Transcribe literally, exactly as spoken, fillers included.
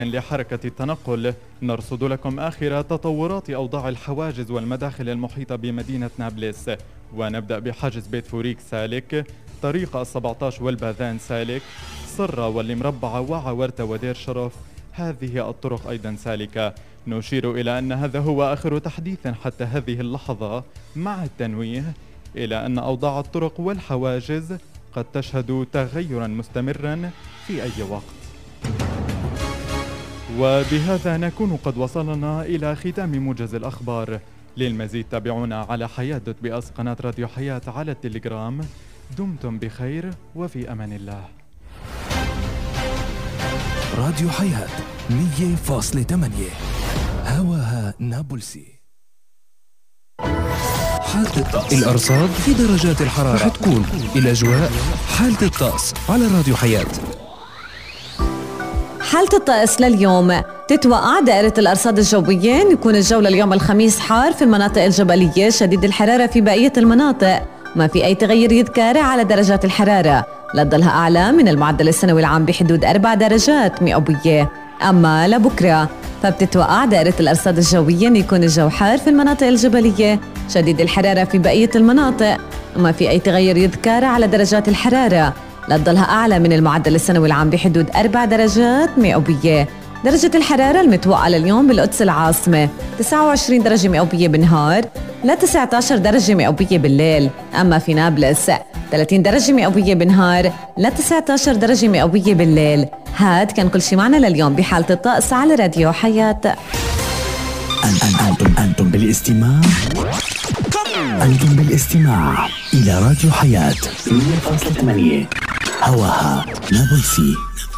لحركة التنقل. نرصد لكم آخر تطورات أوضاع الحواجز والمداخل المحيطة بمدينة نابلس، ونبدأ بحاجز بيت فوريك سالك، طريق السبعة عشر والباذان سالك، صرة والمربعة وعورتة ودير شرف، هذه الطرق أيضا سالكة. نشير إلى أن هذا هو آخر تحديث حتى هذه اللحظة، مع التنويه إلى أن أوضاع الطرق والحواجز قد تشهد تغيرا مستمرا في أي وقت. وبهذا نكون قد وصلنا إلى ختام موجز الأخبار. للمزيد تابعونا على حياة دوت بي اس قناة راديو حياة على التليجرام. دمتم بخير وفي أمان الله. راديو حياة مية فاصلة ثمانية هواها نابلسي. حالة الطقس، الأرصاد في درجات الحرارة رح تكون الأجواء. حالة الطقس على راديو حياة. حالة الطقس لليوم تتوقع دائرة الأرصاد الجوية أن يكون الجو لليوم الخميس حار في المناطق الجبلية، شديد الحرارة في بقية المناطق، ما في أي تغير يذكر على درجات الحرارة، لا تضلها أعلى من المعدل السنوي العام بحدود أربع درجات مئوية. أما لبكرة فبتتوقع دائرة الأرصاد الجوية أن يكون الجو حار في المناطق الجبلية، شديد الحرارة في بقية المناطق، وما في أي تغير يذكر على درجات الحرارة، لا تضلها أعلى من المعدل السنوي العام بحدود أربع درجات مئوية. درجة الحرارة المتوقعة لليوم بالقدس العاصمة تسعة وعشرين درجة مئوية بالنهار ل تسعة عشر درجة مئوية بالليل. أما في نابلس ثلاثين درجة مئوية بالنهار ل تسعة عشر درجة مئوية بالليل. هاد كان كل شي معنا لليوم بحالة الطقس على راديو حياة. أنتم أنتم بالاستماع أنتم بالاستماع إلى راديو حياة مية فاصلة ثمانية هواها نابلسي.